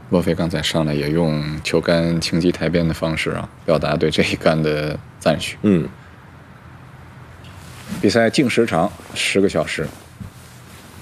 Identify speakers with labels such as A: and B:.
A: 洛菲刚才上来也用球杆轻击台边的方式啊，表达对这一杆的赞许。比赛净时长10个小时。